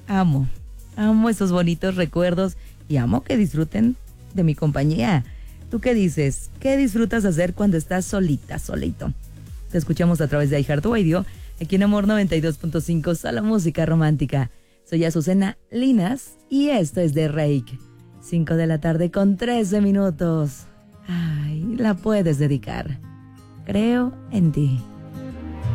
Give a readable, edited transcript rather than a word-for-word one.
amo esos bonitos recuerdos y amo que disfruten de mi compañía. ¿Tú qué dices? ¿Qué disfrutas hacer cuando estás solita, solito? Te escuchamos a través de iHeartRadio, aquí en Amor 92.5, solo música romántica. Soy Azucena Linas y esto es de Reik. 5 de la tarde con 13 minutos. Ay, la puedes dedicar. Creo en ti.